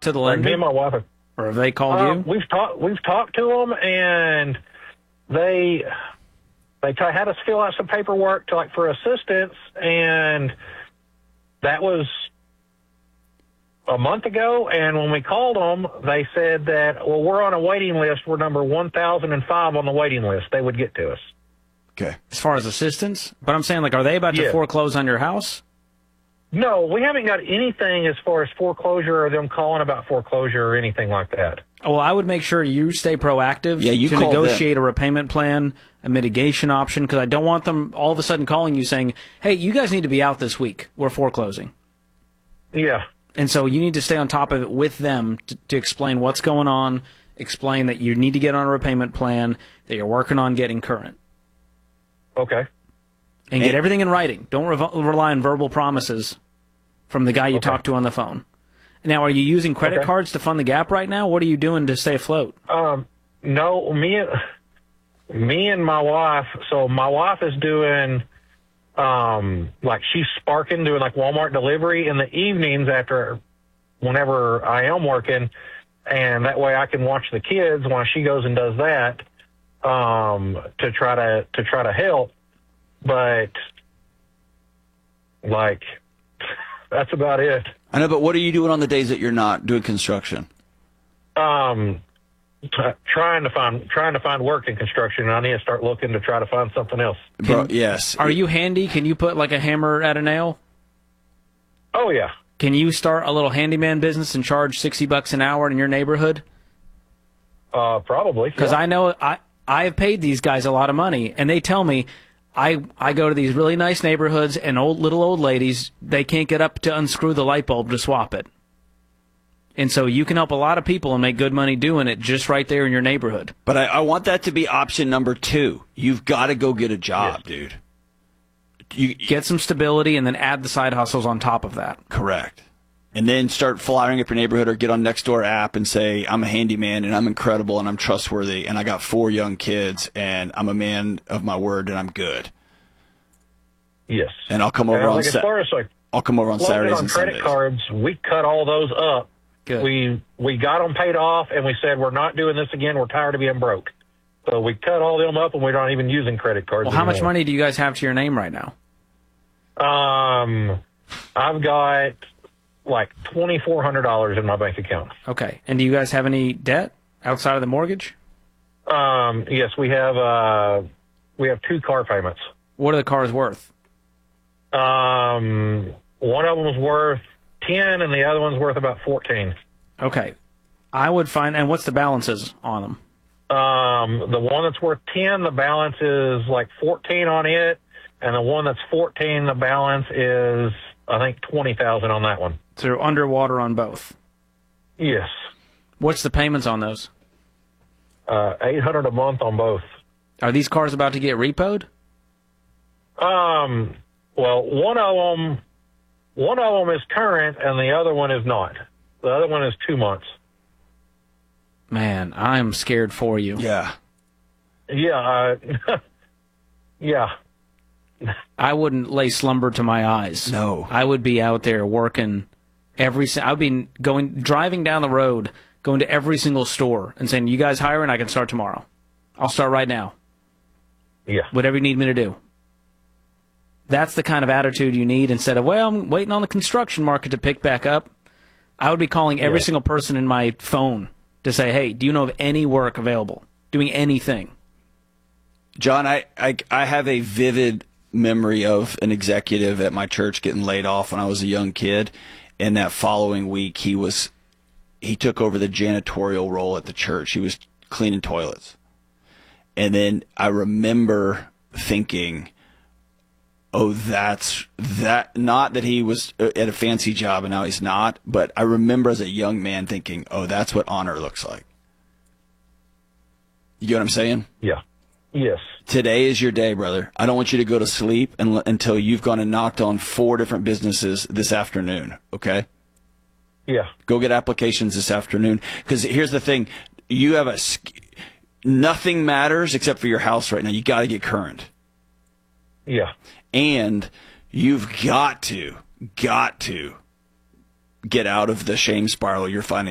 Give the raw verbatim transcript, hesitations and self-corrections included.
talked to the Like lender? me and my wife have, or have they called uh, you? We've talked. We've talked to them, and they they t- had us fill out some paperwork to like for assistance, and that was a month ago. And when we called them, they said that, well, we're on a waiting list. We're number one thousand five on the waiting list. They would get to us. Okay. As far as assistance? But I'm saying, like, are they about to Yeah. foreclose on your house? No, we haven't got anything as far as foreclosure or them calling about foreclosure or anything like that. Well, I would make sure you stay proactive Yeah, you to call negotiate a repayment plan, a mitigation option, because I don't want them all of a sudden calling you saying, hey, you guys need to be out this week. We're foreclosing. Yeah. And so you need to stay on top of it with them to, to explain what's going on, explain that you need to get on a repayment plan, that you're working on getting current. Okay. And get everything in writing. Don't rev- rely on verbal promises from the guy you Okay. talked to on the phone. Now, are you using credit Okay. cards to fund the gap right now? What are you doing to stay afloat? Um, no, me and me and my wife. So my wife is doing, um, like she's sparking doing like Walmart delivery in the evenings after, whenever I am working, and that way I can watch the kids while she goes and does that, um, to try to to try to help. But like, that's about it. I know, but what are you doing on the days that you're not doing construction? Um, t- trying to find trying to find work in construction, and I need to start looking to try to find something else. Bro, yes. Are you handy? Can you put like a hammer at a nail? Oh yeah, Can you start a little handyman business and charge sixty bucks an hour in your neighborhood? uh, probably. Because yeah. I know I I have paid these guys a lot of money, and they tell me I I go to these really nice neighborhoods, and old little old ladies, they can't get up to unscrew the light bulb to swap it. And so you can help a lot of people and make good money doing it just right there in your neighborhood. But I, I want that to be option number two. You've got to go get a job, Yes. dude. You Get some stability and then add the side hustles on top of that. Correct. And then start flyering up your neighborhood or get on Nextdoor app and say, I'm a handyman and I'm incredible and I'm trustworthy and I got four young kids and I'm a man of my word and I'm good. Yes. And I'll come over And, on like, as Sa- far as like I'll come over on loading Saturdays on and credit Sundays. cards, we cut all those up. Good. We we got them paid off, and we said we're not doing this again. We're tired of being broke. So we cut all them up, and we're not even using credit cards. Well, how much anymore. money do you guys have to your name right now? Um, I've got like twenty four hundred dollars in my bank account. Okay. And do you guys have any debt outside of the mortgage? Um, yes, we have. Uh, we have two car payments. What are the cars worth? Um, one of them's worth ten, and the other one's worth about fourteen. Okay. I would find, and what's the balances on them? Um, the one that's worth ten, the balance is like fourteen on it, and the one that's fourteen, the balance is I think twenty thousand on that one. So they're underwater on both. Yes, What's the payments on those? uh, eight hundred a month on both. Are these cars about to get repoed? Um, well, one of them, one of them is current, and the other one is not. The other one is two months. Man, I'm scared for you. Yeah. Yeah, uh, yeah. I wouldn't lay slumber to my eyes. No. I would be out there working every si- I'd be going driving down the road, going to every single store and saying, "You guys hiring? I can start tomorrow. I'll start right now. Yeah. Whatever you need me to do." That's the kind of attitude you need instead of, "Well, I'm waiting on the construction market to pick back up." I would be calling every Yeah. single person in my phone to say, "Hey, do you know of any work available? Doing anything?" John, I, I, I have a vivid memory of an executive at my church getting laid off when I was a young kid. And that following week, he was he took over the janitorial role at the church. He was cleaning toilets. And then I remember thinking, oh, that's that. Not that he was at a fancy job and now he's not, but I remember as a young man thinking, oh, that's what honor looks like. You get what I'm saying? Yeah. Yes. Today is your day, brother. I don't want you to go to sleep un- until you've gone and knocked on four different businesses this afternoon, okay? Yeah. Go get applications this afternoon. Because here's the thing. You have a... sk- Nothing matters except for your house right now. You got to get current. Yeah. And you've got to, got to get out of the shame spiral you're finding